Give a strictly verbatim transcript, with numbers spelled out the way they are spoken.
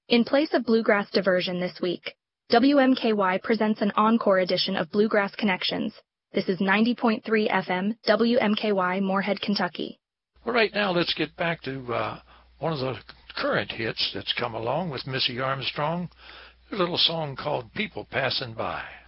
In place of Bluegrass Diversion this week, W M K Y presents an encore edition of Bluegrass Connections. This is ninety point three F M, W M K Y, Moorhead, Kentucky. Well, right now, let's get back to uh, one of the current hits that's come along with Missy Armstrong, a little song called People Passing By.